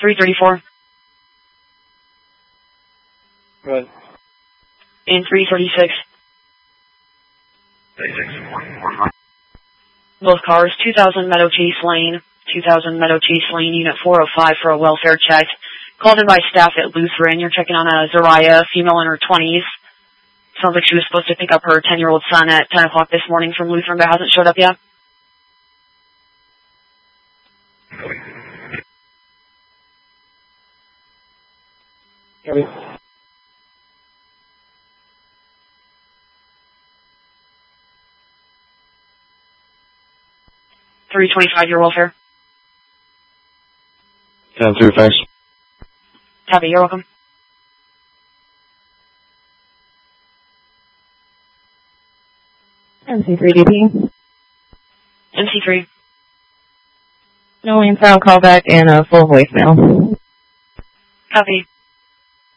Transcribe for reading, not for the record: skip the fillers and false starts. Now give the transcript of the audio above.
334. Good. And 336. Both cars, 2000 Meadow Chase Lane, 2000 Meadow Chase Lane, Unit 405 for a welfare check. Called in by staff at Lutheran. You're checking on a Zariah, female in her 20s. Sounds like she was supposed to pick up her 10-year-old son at 10 o'clock this morning from Lutheran, but hasn't showed up yet. Copy. 325, your welfare. 10-2, thanks. Copy, you're welcome. MC3DP. MC3. No answer on callback and a full voicemail. Copy.